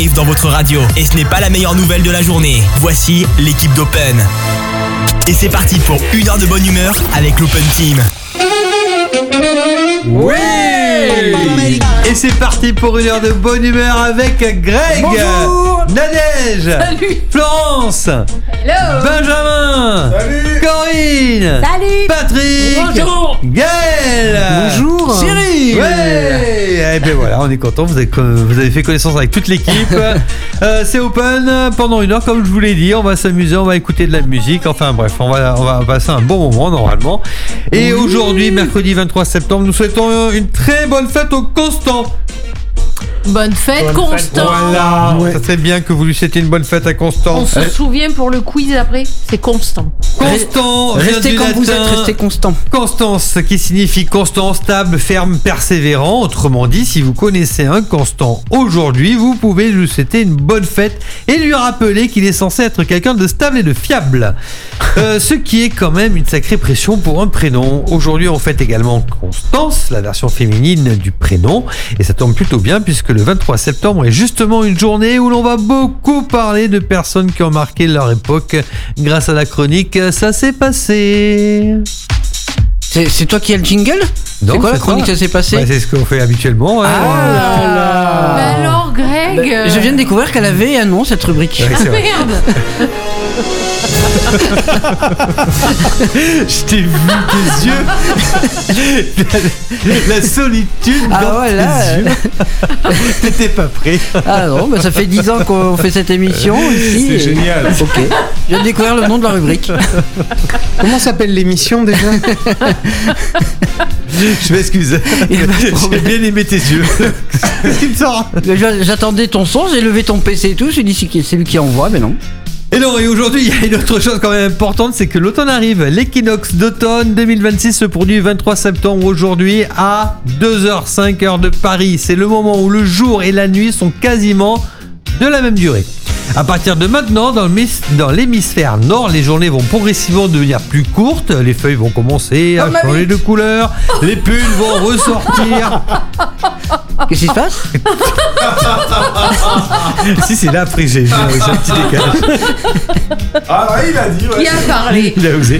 arrive dans votre radio. Et ce n'est pas la meilleure nouvelle de la journée. Voici l'équipe d'Open. Et c'est parti pour 1 heure de bonne humeur avec l'Open Team. Oui. Et c'est parti pour 1 heure de bonne humeur avec Greg. Bonjour. Nadège. Salut. Florence. Hello. Benjamin. Salut. Corinne. Salut. Patrick. Bonjour. Gaël. Bonjour. Cyril. Ouais. Et bien voilà, on est content. Vous avez fait connaissance avec toute l'équipe. C'est Open pendant 1 heure, comme je vous l'ai dit. On va s'amuser, on va écouter de la musique. Enfin bref, on va passer un bon moment normalement. Et aujourd'hui, mercredi 23 septembre, nous souhaitons une très bonne fête au Constant. Bonne fête, Constant. Voilà, ça serait bien que vous lui souhaitiez une bonne fête à Constant. On se souvient pour le quiz après, c'est Constant. Constant, restez comme vous êtes, restez constant. Constance, qui signifie constant, stable, ferme, persévérant. Autrement dit, si vous connaissez un Constant aujourd'hui, vous pouvez lui souhaiter une bonne fête et lui rappeler qu'il est censé être quelqu'un de stable et de fiable. Ce qui est quand même une sacrée pression pour un prénom. Aujourd'hui, on fête également Constance, la version féminine du prénom. Et ça tombe plutôt bien puisque le 23 septembre est justement une journée où l'on va beaucoup parler de personnes qui ont marqué leur époque grâce à la chronique Ça s'est passé. C'est toi qui as le jingle? Non, c'est quoi la c'est chronique toi. Ça s'est passé? Bah, c'est ce qu'on fait habituellement. Ouais. Mais alors, Greg Je viens de découvrir qu'elle avait un nom, cette rubrique. Ouais, c'est vrai. Merde. Je t'ai vu tes yeux. La solitude dans tes yeux. T'étais pas prêt. Ah non, bah ça fait 10 ans qu'on fait cette émission ici. C'est génial. Ok. Je viens de découvrir le nom de la rubrique. Comment s'appelle l'émission déjà? Je m'excuse. J'ai bien aimé tes yeux. Qu'est-ce qui me sort? J'attendais ton son, j'ai levé ton PC et tout, j'ai dit c'est lui qui envoie, mais non. Et non, et aujourd'hui, il y a une autre chose quand même importante, c'est que l'automne arrive. L'équinoxe d'automne 2026 se produit 23 septembre aujourd'hui à 2h05 heure de Paris. C'est le moment où le jour et la nuit sont quasiment de la même durée. À partir de maintenant, dans l'hémisphère nord, les journées vont progressivement devenir plus courtes, les feuilles vont commencer à changer de couleur, les pulls vont ressortir. Qu'est-ce qui se passe? Si, c'est là, après j'ai un petit décalage. Ah ouais, il a dit, ouais. Qui a parlé? Il a osé.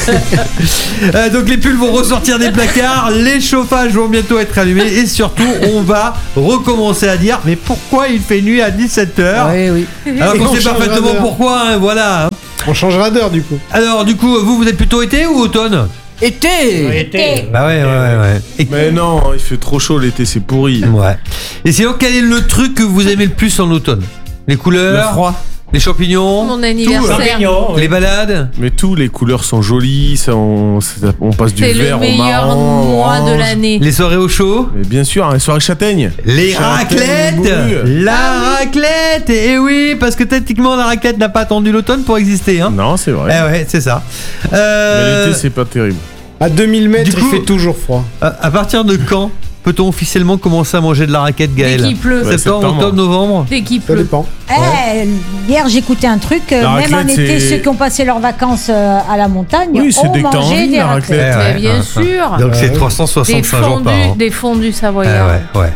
Donc les pulls vont ressortir des placards, les chauffages vont bientôt être allumés et surtout on va recommencer à dire mais pourquoi il fait nuit à 17h? Oui, oui. Alors Et qu'on on sait changera parfaitement d'heure. pourquoi, hein, voilà. On changera d'heure du coup. Alors du coup, vous êtes plutôt été ou automne? Été. Bah ouais. Et... Mais non, il fait trop chaud l'été, c'est pourri. Ouais. Et sinon, quel est le truc que vous aimez le plus en automne? Les couleurs? Le froid. Les champignons? Mon anniversaire. Les balades? Mais tous les couleurs sont jolies, on passe du C'est le vert au meilleur marron, mois de orange. l'année. Les soirées au chaud? Mais bien sûr, les soirées châtaignes. Les Châtaigne raclettes! bourrue. La raclette! Et oui, parce que techniquement la raclette n'a pas attendu l'automne pour exister, hein. Non, c'est vrai. Eh ouais, c'est ça. Mais l'été, c'est pas terrible. À 2000 mètres, Du coup- il fait toujours froid. À partir de quand peut-on officiellement commencer à manger de la raclette, Dès Gaël? qu'il pleut. Ouais, Septembre, septembre. octobre, novembre? Dès qu'il Ça pleut. dépend. Hier, j'écoutais un truc, La même en raclette, été, c'est- ceux qui ont passé leurs vacances à la montagne Oui, c'est ont dès que t'as mangé envie, des la raclettes. raclette. Mais bien sûr. Donc c'est ouais. 365 jours par an. Des fondus savoyards.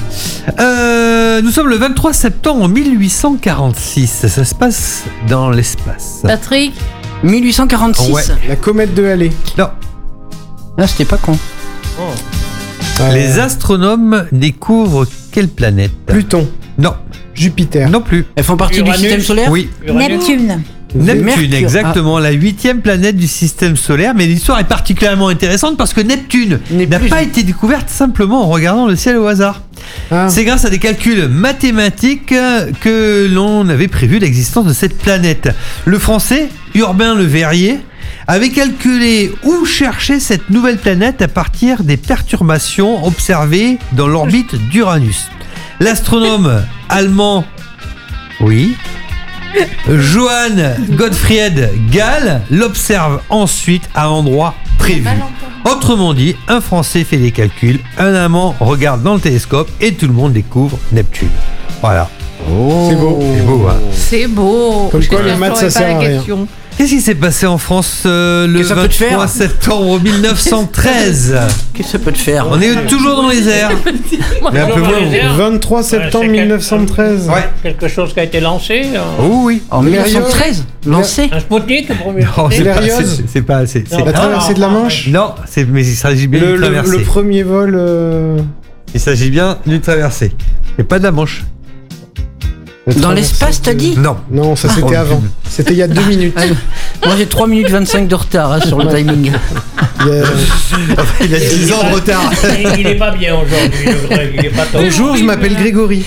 Ouais. Nous sommes le 23 septembre 1846. Ça se passe dans l'espace. Patrick, 1846. Ouais. La comète de Halley. Non. Ah, c'était pas con. Les astronomes découvrent quelle planète? Pluton. Non. Jupiter. Non plus. Elles font partie du système solaire? Oui. Neptune. Neptune, Mercure. exactement, la 8e planète du système solaire. Mais l'histoire est particulièrement intéressante parce que Neptune n'a pas été découverte simplement en regardant le ciel au hasard. Ah. C'est grâce à des calculs mathématiques que l'on avait prévu l'existence de cette planète. Le français, Urbain Le Verrier, avait calculé où chercher cette nouvelle planète à partir des perturbations observées dans l'orbite d'Uranus. L'astronome allemand, oui, Johann Gottfried Gall l'observe ensuite à l'endroit prévu. Autrement dit, un Français fait des calculs, un Allemand regarde dans le télescope et tout le monde découvre Neptune. Voilà. C'est beau. C'est beau, hein. c'est beau. Comme Je quoi, te le maths, ça répondrai pas sert la à rien. question. Qu'est-ce qui s'est passé en France le Qu'est-ce que ça peut te 23 faire septembre 1913? Qu'est-ce que ça peut te faire? On est toujours dans les airs. Mais un peu moins. 23 septembre c'est 1913. Ouais. Quelque chose qui a été lancé. Oh oui. En 1913, lancé. Un Spoutnik, le premier. Non, c'est pas, Gloriose. c'est pas, c'est- La traversée de la Manche. Non, mais il s'agit bien d'une traversée. Le premier vol. Il s'agit bien d'une traversée. Et pas de la Manche. Dans l'espace, t'as dit? Non. Non, ça c'était avant. C'était il y a 2 minutes. Ah, moi j'ai 3 minutes 25 de retard hein, sur le timing. Il y a- Il a 10 ans de retard. Il est pas bien aujourd'hui, le Greg. Il est pas top. Bonjour, je m'appelle Grégory.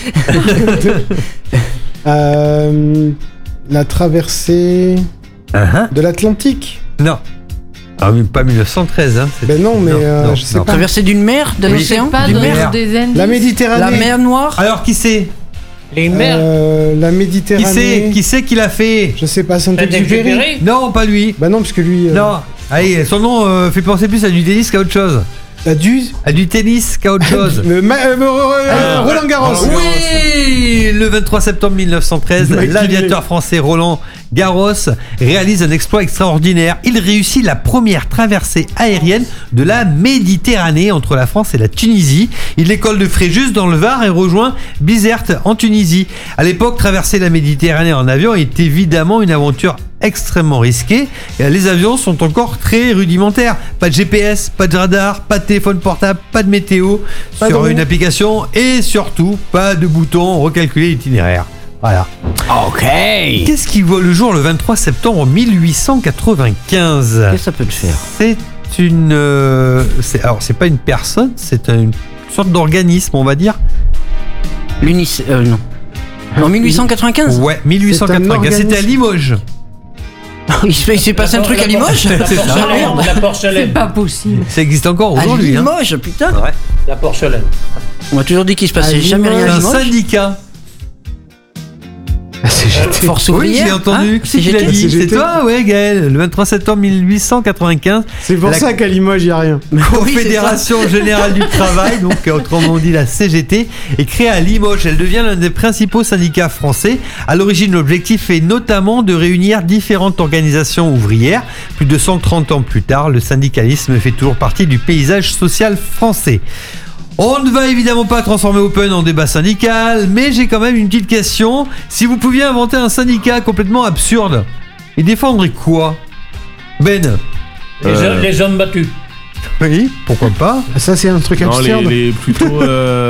La traversée de l'Atlantique. Non. Ah, mais pas 1913, hein. c'est- Ben non, mais non, je sais non. pas. Traversée d'une mer, d'un Oui. océan, Pas d'une de mer. des indices. La Méditerranée. La mer Noire. Alors, qui c'est? Les mers. La Méditerranée. Qui c'est qui l'a fait? Je sais pas, Saint-Exupéry. Saint-Exupéry. Non, pas lui. Bah non, parce que lui. Non. Allez, son nom fait penser plus à du tennis qu'à autre chose. A dû. À du tennis qu'à autre chose. Roland Garros. Oui, le 23 septembre 1913, Mike l'aviateur français Roland Garros réalise un exploit extraordinaire. Il réussit la première traversée aérienne de la Méditerranée entre la France et la Tunisie. Il décolle de Fréjus dans le Var et rejoint Bizerte en Tunisie. À l'époque, traverser la Méditerranée en avion est évidemment une aventure extrêmement risquée. Les avions sont encore très rudimentaires. Pas de GPS, pas de radar, pas de téléphone portable, pas de météo sur une application et surtout pas de bouton recalculer l'itinéraire. Voilà. Ok. Qu'est-ce qui voit le jour le 23 septembre 1895? Qu'est-ce que ça peut te faire? C'est une... alors, c'est pas une personne, c'est une sorte d'organisme, on va dire. Non. En 1895. Ouais, 1895. C'était à organisme. Limoges. Il s'est passé un truc à Limoges? La porcelaine. La C'est porcelaine. pas possible. Ça existe encore À aujourd'hui. Hein. Limoges, putain. Ouais. La porcelaine. On m'a toujours dit qu'il se passait À jamais rien C'est à un Limoges. syndicat. Force Oui, ouvrière. j'ai entendu. Hein, Qui c'est qui l'a CGT? dit? C'est CGT. toi, ouais, Gaël. Le 23 septembre 1895. C'est pour La- ça qu'à Limoges, il n'y a rien. Confédération Générale du Travail, donc autrement dit la CGT, est créée à Limoges. Elle devient l'un des principaux syndicats français. À l'origine, l'objectif est notamment de réunir différentes organisations ouvrières. Plus de 130 ans plus tard, le syndicalisme fait toujours partie du paysage social français. On ne va évidemment pas transformer Open en débat syndical, mais j'ai quand même une petite question. Si vous pouviez inventer un syndicat complètement absurde, il défendrait quoi? Ben? Les hommes battus. Oui, pourquoi pas? Ça, c'est un truc Non, absurde. plutôt,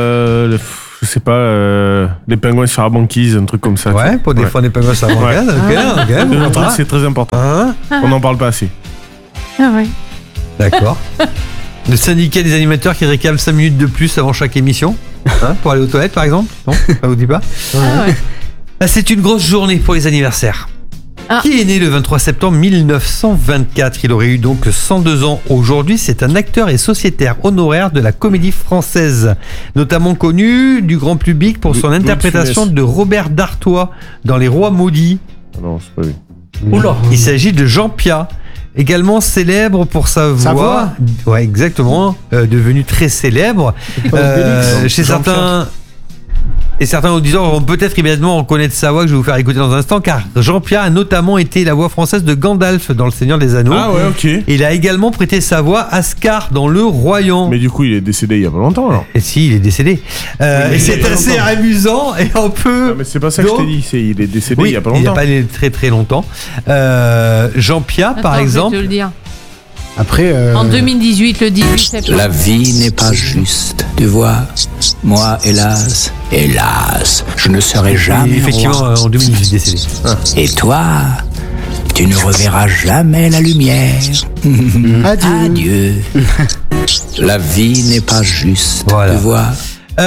je sais pas, les pingouins sur la banquise, un truc comme ça. Ouais, pour défendre les pingouins, ça va. Ouais. Ok, Un pourquoi truc, pas. c'est très important. Hein? On n'en parle pas assez. Ah ouais. D'accord. Le syndicat des animateurs qui réclament 5 minutes de plus avant chaque émission, hein, pour aller aux toilettes par exemple. Non, ça vous dit pas? Ah ouais. Ah, c'est une grosse journée pour les anniversaires. Ah. Qui est né le 23 septembre 1924? Il aurait eu donc 102 ans aujourd'hui. C'est un acteur et sociétaire honoraire de la comédie française, notamment connu du grand public pour son Louis de interprétation Funès. de Robert d'Artois dans Les Rois Maudits. Ah non, c'est pas lui. Oula. Il s'agit de Jean Piat, également célèbre pour sa voix. Ouais, exactement, devenu très célèbre. Chez Jean certains. Et certains auditeurs vont peut-être immédiatement reconnaître sa voix que je vais vous faire écouter dans un instant, car Jean Piat a notamment été la voix française de Gandalf dans Le Seigneur des Anneaux. Ah ouais, ok. Il a également prêté sa voix à Scar dans Le Royan. Mais du coup, il est décédé il y a pas longtemps alors. Et si, il est décédé. mais Et il y c'est a pas assez longtemps. amusant et on peut... Non, mais c'est pas ça que je Donc- t'ai dit, il est décédé Oui, il y a pas il n'y a longtemps. pas très très longtemps. Jean Piat, par Attends, exemple... Je vais te le dire. Après. En 2018, le 18 septembre. La vie n'est pas juste, tu vois. Moi, hélas, je ne serai jamais Effectivement, roi. en 2018 décédé. Et toi, tu ne reverras jamais la lumière. Adieu. Adieu. La vie n'est pas juste, Voilà. tu vois. Vous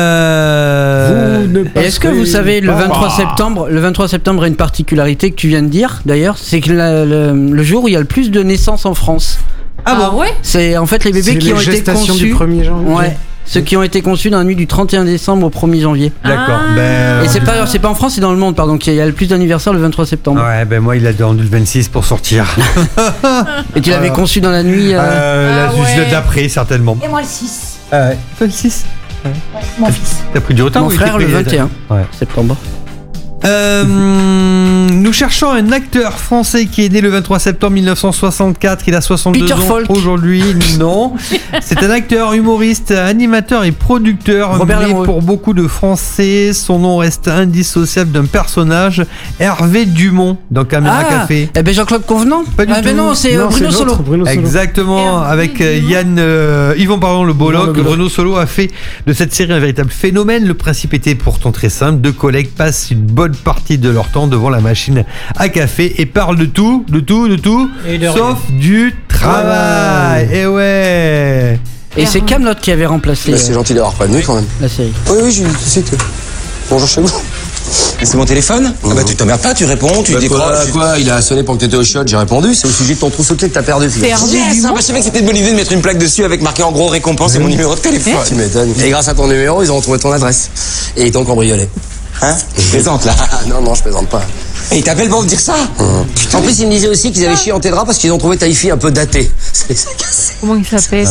ne Et est-ce que vous savez, le 23 septembre a une particularité que tu viens de dire, d'ailleurs, c'est que le jour où il y a le plus de naissances en France. Ah bon? Ouais. C'est en fait les bébés qui ont été gestation conçus. du 1er janvier. Ouais. Ceux qui ont été conçus dans la nuit du 31 décembre au 1er janvier. D'accord. Ah. Et c'est pas en France, c'est dans le monde, pardon, qu'il y a le plus d'anniversaires le 23 septembre. Ouais, ben moi, il a attendu le 26 pour sortir. Et tu l'avais conçu dans la nuit. ouais. D'après, certainement. Et moi le 6. Toi, le 6. Ouais, mon fils. T'as pris du retard Mon ou il frère était le pris- 21 Ouais. septembre. Nous cherchons un acteur français qui est né le 23 septembre 1964. Il a 62 Peter ans Falk. aujourd'hui. Non. C'est un acteur, humoriste, animateur et producteur. Robert Mais Lamoureux. pour beaucoup de Français, son nom reste indissociable d'un personnage, Hervé Dumont, dans Caméra Café. Eh ben Jean-Claude Convenant. Pas du Ah ben tout. non, c'est Non, Bruno c'est Solo. l'autre, Bruno Solo. Exactement, avec Yvon le Bolloc. Bruno Solo a fait de cette série un véritable phénomène. Le principe était pourtant très simple. Deux collègues passent une bonne partie de leur temps devant la machine à café et parlent de tout, Et de sauf du travail. Et ouais. Et c'est Kaamelott qui avait remplacé C'est gentil d'avoir prévenu quand même. la série. Oui, je sais que. Bonjour chez vous. Mais c'est mon téléphone? Ah bah tu t'emmerdes pas, tu réponds, tu décroches. Quoi, il a sonné pour que t'étais au shot, j'ai répondu. C'est au sujet de ton trousseau de clés que t'as perdu. C'est Hervé Yes, Dumont. bah, je savais que c'était une bonne idée de mettre une plaque dessus avec marqué en gros récompense et mon numéro de téléphone. Tu m'étonnes. Et grâce à ton numéro, ils ont retrouvé ton adresse. Et ils t'ont cambriolé. Hein? Je plaisante là. Non, je plaisante pas. Et ils t'appellent pour me dire ça? En plus, ils me disaient aussi qu'ils avaient chié en tes draps parce qu'ils ont trouvé ta hi-fi un peu datée. C'est cassé. Comment il s'appelle?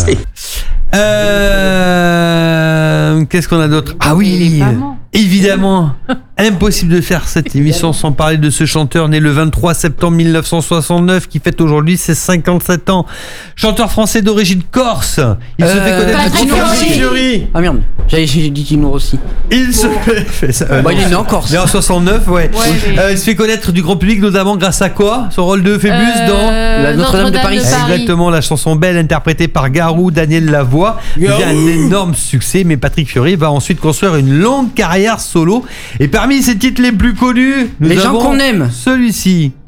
Qu'est-ce qu'on a d'autre? Ah Les oui, mamans. évidemment. Impossible de faire cette émission sans parler de ce chanteur né le 23 septembre 1969 qui fête aujourd'hui ses 57 ans. Chanteur français d'origine corse. Il se fait connaître Patrick du grand public. Fiori. Ah merde, j'ai dit Tino aussi. Il se fait ça. Bah, il est né en Corse. Il est en 69, ouais. mais- Il se fait connaître du grand public notamment grâce à quoi? Son rôle de Phébus dans La Notre-Dame de Paris. Exactement, la chanson Belle interprétée par Garou, Daniel Lavoie, devient un énorme succès, mais Patrick Fiori va ensuite construire une longue carrière solo. Et parmi ses titres les plus connus, nous Les gens avons qu'on aime. celui-ci.